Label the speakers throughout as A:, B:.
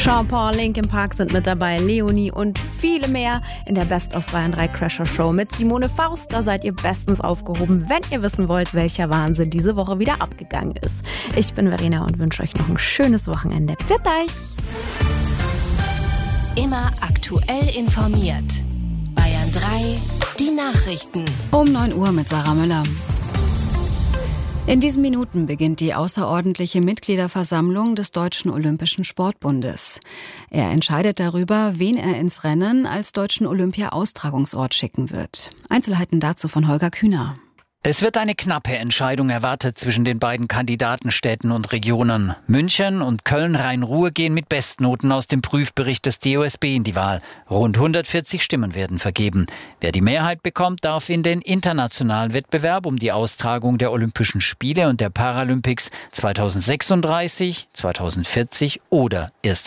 A: Sean Paul, Linkin Park sind mit dabei, Leonie und viele mehr in der Best of Bayern 3 Crasher Show mit Simone Faust. Da seid ihr bestens aufgehoben, wenn ihr wissen wollt, welcher Wahnsinn diese Woche wieder abgegangen ist. Ich bin Verena und wünsche euch noch ein schönes Wochenende. Pfiat euch!
B: Immer aktuell informiert. Bayern 3, die Nachrichten.
C: Um 9 Uhr mit Sarah Müller. In diesen Minuten beginnt die außerordentliche Mitgliederversammlung des Deutschen Olympischen Sportbundes. Er entscheidet darüber, wen er ins Rennen als deutschen Olympia-Austragungsort schicken wird. Einzelheiten dazu von Holger Kühner.
D: Es wird eine knappe Entscheidung erwartet zwischen den beiden Kandidatenstädten und Regionen. München und Köln-Rhein-Ruhr gehen mit Bestnoten aus dem Prüfbericht des DOSB in die Wahl. Rund 140 Stimmen werden vergeben. Wer die Mehrheit bekommt, darf in den internationalen Wettbewerb um die Austragung der Olympischen Spiele und der Paralympics 2036, 2040 oder erst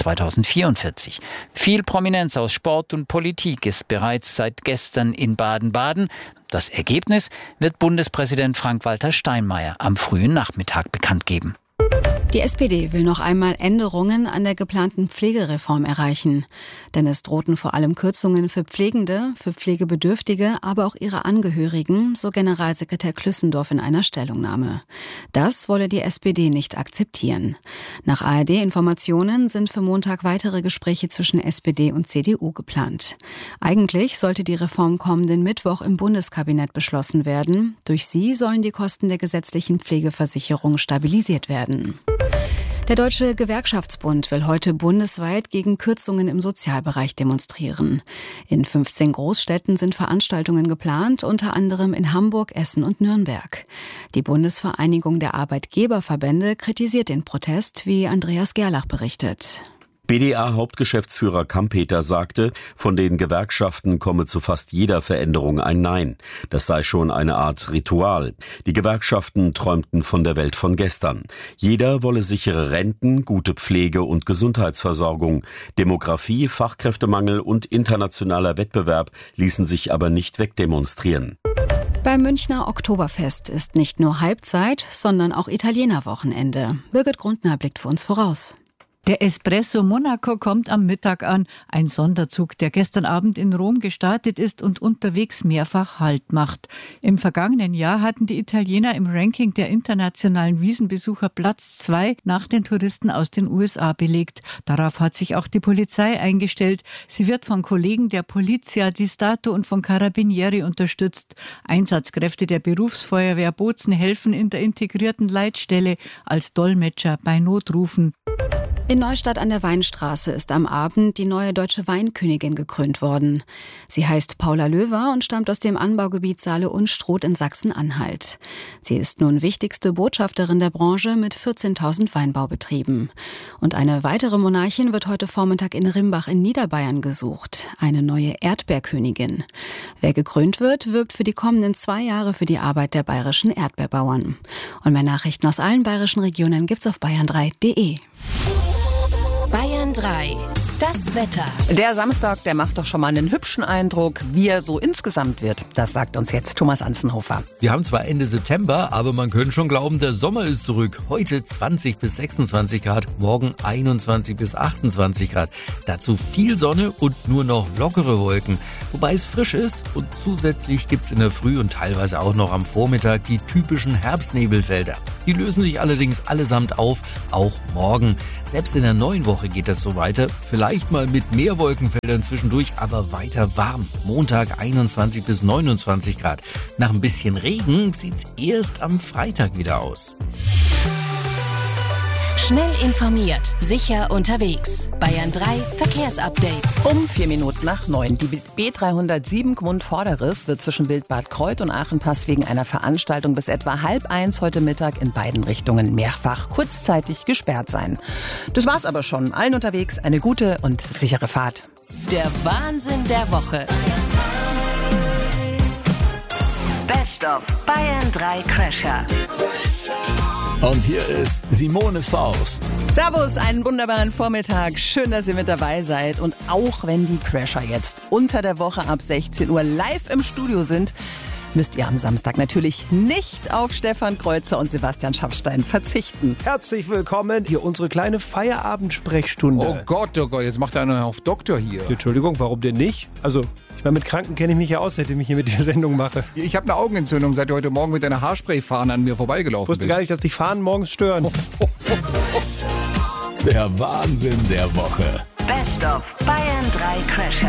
D: 2044. Viel Prominenz aus Sport und Politik ist bereits seit gestern in Baden-Baden. Das Ergebnis wird Bundespräsident Frank-Walter Steinmeier am frühen Nachmittag bekannt geben.
C: Die SPD will noch einmal Änderungen an der geplanten Pflegereform erreichen. Denn es drohten vor allem Kürzungen für Pflegende, für Pflegebedürftige, aber auch ihre Angehörigen, so Generalsekretär Klüssendorf in einer Stellungnahme. Das wolle die SPD nicht akzeptieren. Nach ARD-Informationen sind für Montag weitere Gespräche zwischen SPD und CDU geplant. Eigentlich sollte die Reform kommenden Mittwoch im Bundeskabinett beschlossen werden. Durch sie sollen die Kosten der gesetzlichen Pflegeversicherung stabilisiert werden. Der Deutsche Gewerkschaftsbund will heute bundesweit gegen Kürzungen im Sozialbereich demonstrieren. In 15 Großstädten sind Veranstaltungen geplant, unter anderem in Hamburg, Essen und Nürnberg. Die Bundesvereinigung der Arbeitgeberverbände kritisiert den Protest, wie Andreas Gerlach berichtet.
E: BDA-Hauptgeschäftsführer Kampeter sagte, von den Gewerkschaften komme zu fast jeder Veränderung ein Nein. Das sei schon eine Art Ritual. Die Gewerkschaften träumten von der Welt von gestern. Jeder wolle sichere Renten, gute Pflege und Gesundheitsversorgung. Demografie, Fachkräftemangel und internationaler Wettbewerb ließen sich aber nicht wegdemonstrieren.
C: Beim Münchner Oktoberfest ist nicht nur Halbzeit, sondern auch Italienerwochenende. Birgit Grundner blickt für uns voraus.
F: Der Espresso Monaco kommt am Mittag an. Ein Sonderzug, der gestern Abend in Rom gestartet ist und unterwegs mehrfach Halt macht. Im vergangenen Jahr hatten die Italiener im Ranking der internationalen Wiesenbesucher Platz 2 nach den Touristen aus den USA belegt. Darauf hat sich auch die Polizei eingestellt. Sie wird von Kollegen der Polizia di Stato und von Carabinieri unterstützt. Einsatzkräfte der Berufsfeuerwehr Bozen helfen in der integrierten Leitstelle als Dolmetscher bei Notrufen.
C: In Neustadt an der Weinstraße ist am Abend die neue deutsche Weinkönigin gekrönt worden. Sie heißt Paula Löwer und stammt aus dem Anbaugebiet Saale-Unstrut in Sachsen-Anhalt. Sie ist nun wichtigste Botschafterin der Branche mit 14.000 Weinbaubetrieben. Und eine weitere Monarchin wird heute Vormittag in Rimbach in Niederbayern gesucht. Eine neue Erdbeerkönigin. Wer gekrönt wird, wirbt für die kommenden 2 Jahre für die Arbeit der bayerischen Erdbeerbauern. Und mehr Nachrichten aus allen bayerischen Regionen gibt's auf bayern3.de.
B: Bayern 3, das Wetter.
G: Der Samstag, der macht doch schon mal einen hübschen Eindruck, wie er so insgesamt wird. Das sagt uns jetzt Thomas Anzenhofer.
H: Wir haben zwar Ende September, aber man könnte schon glauben, der Sommer ist zurück. Heute 20 bis 26 Grad, morgen 21 bis 28 Grad. Dazu viel Sonne und nur noch lockere Wolken. Wobei es frisch ist und zusätzlich gibt's in der Früh und teilweise auch noch am Vormittag die typischen Herbstnebelfelder. Die lösen sich allerdings allesamt auf, auch morgen. Selbst in der neuen Woche geht das so weiter. Vielleicht mal mit mehr Wolkenfeldern zwischendurch, aber weiter warm. Montag 21 bis 29 Grad. Nach ein bisschen Regen sieht's erst am Freitag wieder aus.
B: Schnell informiert, sicher unterwegs. Bayern 3 Verkehrsupdate.
G: Um 4 Minuten nach 9. Die B307 Gmund-Vorderes wird zwischen Wildbad Kreuth und Aachenpass wegen einer Veranstaltung bis etwa 12:30 heute Mittag in beiden Richtungen mehrfach kurzzeitig gesperrt sein. Das war's aber schon. Allen unterwegs eine gute und sichere Fahrt.
B: Der Wahnsinn der Woche. Best of Bayern 3 Crasher.
I: Und hier ist Simone Faust.
G: Servus, einen wunderbaren Vormittag. Schön, dass ihr mit dabei seid. Und auch wenn die Crasher jetzt unter der Woche ab 16 Uhr live im Studio sind, müsst ihr am Samstag natürlich nicht auf Stefan Kreuzer und Sebastian Schaffstein verzichten.
J: Herzlich willkommen, hier unsere kleine Feierabendsprechstunde.
K: Oh Gott, jetzt macht einer auf Doktor hier.
J: Entschuldigung, warum denn nicht? Also, ich meine, mit Kranken kenne ich mich ja aus, seitdem ich hier mit der Sendung mache.
K: Ich habe eine Augenentzündung, seit du heute Morgen mit deiner Haarsprayfahne an mir vorbeigelaufen bist.
J: Ich wusste gar nicht, dass die Fahnen morgens stören.
I: Der Wahnsinn der Woche.
B: Best of Bayern 3 Crasher.